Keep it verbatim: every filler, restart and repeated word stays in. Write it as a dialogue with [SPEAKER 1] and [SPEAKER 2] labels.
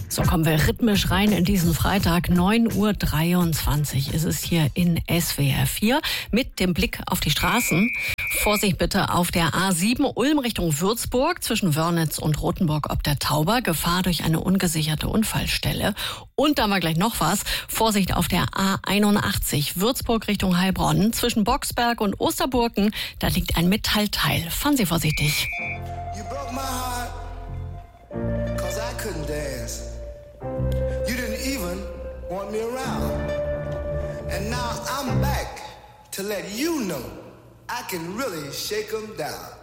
[SPEAKER 1] So kommen wir rhythmisch rein in diesen Freitag. neun Uhr dreiundzwanzig ist es hier in S W R vier mit dem Blick auf die Straßen. Vorsicht bitte auf der A sieben Ulm Richtung Würzburg zwischen Wörnitz und Rothenburg ob der Tauber. Gefahr durch eine ungesicherte Unfallstelle. Und da war gleich noch was. Vorsicht auf der A einundachtzig Würzburg Richtung Heilbronn zwischen Boxberg und Osterburken. Da liegt ein Metallteil. Fahren Sie vorsichtig.
[SPEAKER 2] You broke my heart, 'cause I couldn't dance. You didn't even want me around. And now I'm back to let you know I can really shake 'em down.